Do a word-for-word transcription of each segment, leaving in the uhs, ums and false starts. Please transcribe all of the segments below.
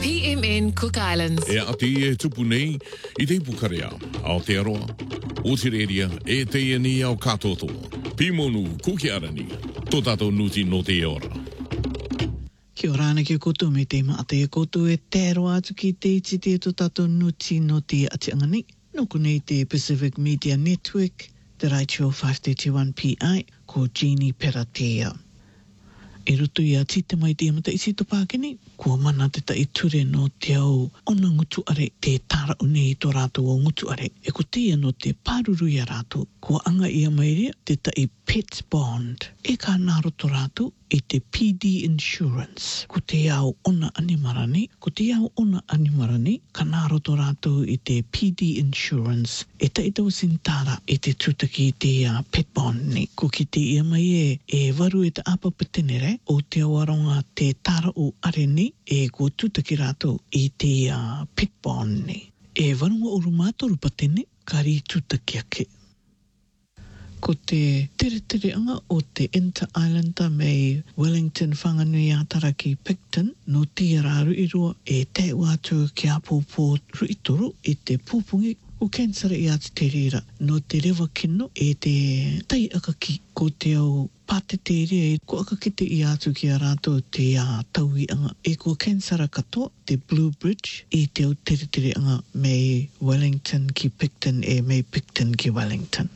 P M N Cook Islands. E ati e tupu nei, I te pukarea, Aotearoa, Otireria, e te ni au katoto, Pimonu, Kukiarani, tō tātou nuti no te ora. Kia ora ana ki koutou me te maate e koutou e tēro atu ki te iti te tō tātou nuti no te atianga nei. Noko nei te Pacific Media Network, te Raichio five thirty-one P I, ko Jeannie Peratea. E roto i a tite mai te amata isi to pākeni, kua mana te tai ture no te au ona ngutu are te tāra unei tō rātou o ngutu are. E ko tia no te pāruru i a rātou, kua anga i a mairea te tai pet bond. E ka nāro tō rātou i te P D Insurance. Ko te au ona animarani, ko te au ona animarani, ka nāro tō rātou i te P D Insurance. E tai tau sintara i te tūtaki i te uh, pet bond ni. Ko ki te ia mai e, e waru e te apa patenere, o te awaronga te tāra o are ni, e ko tūtaki rātou i te uh, pet bond ni. E warunga o rumātoru patene, ka ri tūtaki ake. Ko te tere tere anga o te Inter-Islander mei Wellington whanganui atara ki Picton, no tia rāru i roa e te wātua ki a pōpō ruitoro i te pōpungi o kensara i atu te rira. No te rewa kino e te tai akaki ko te au pātete rea e ko akakite i atu ki a rātou te uh, taui anga. E ko kensara katoa, te Blue Bridge, i te au tere tere anga mei Wellington ki Picton e mei Picton ki Wellington.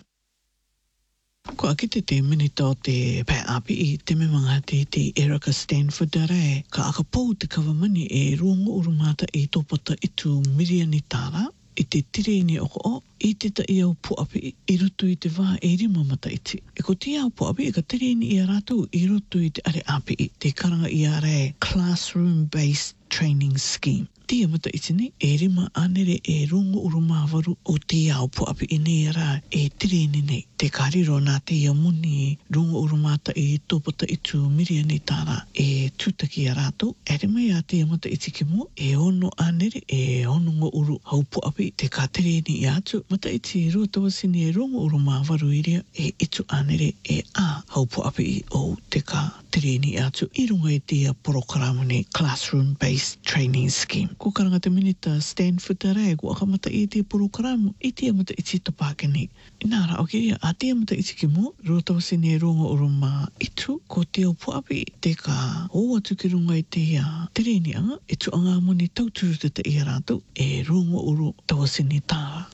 Ko akite te minita o te pai api I te memanga te te Erica Stanford are, ka akapou te kawamani e ruongo urumata I tōpata itu miriani tāra, I te tireni oko o, I te ta I au puapi I roto I te wā e rima mata iti. E ko te au puapi I ka tireni I a rātou I roto I te are api I, te karanga I a re classroom-based training scheme. Tia mata iti nei, e rima anere e rongo urumāwaru o te au puapi I nei ara e tireni nei. Te kariro nā te ia muni rongo urumata I tōpata itu miriani tāra e tūtaki a rātou. E rima ia te amata iti ki mo, e ono anere e ono ngo uru hau puapi te ka tireni I atu. Mata iti rua tawasini e rongo urumāwaru iria e itu anere e a hau puapi I o te ka tireni I atu. I runga I te porokaramu nei classroom-based training scheme. Ko karanga te minita Stanford are, ko akamata I te porokaramu, I te amata iti to pākeni. Nāra, ok, a te amata iti ki mo, rua tawasini e rongo uruma itu, ko te au puapi, te ka o atu ki runga I te uh, tireni anga, e tu anga moni tauturu te te I a rātou, e rongo uru tawasini tāra.